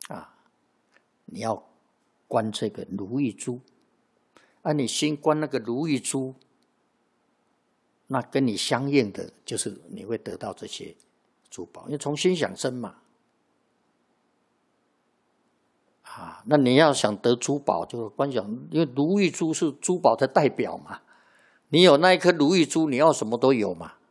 啊，你要观这个如意珠，你心观那个如意珠，那跟你相应的就是你会得到这些珠宝，因为从心想生嘛。那你要想得珠宝，就观想，因为如意珠是珠宝的代表嘛。你有那一颗如意珠，你要什么都有嘛。